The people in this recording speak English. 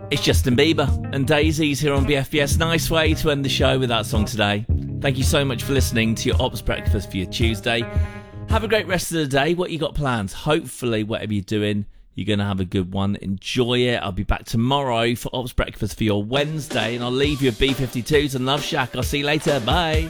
It's Justin Bieber and Daisies here on BFBS. Nice way to end the show with that song today. Thank you so much for listening to your Ops Breakfast for your Tuesday. Have a great rest of the day. What you got planned? Hopefully, whatever you're doing, you're going to have a good one. Enjoy it. I'll be back tomorrow for Ops Breakfast for your Wednesday, and I'll leave you with B-52s and Love Shack. I'll see you later. Bye.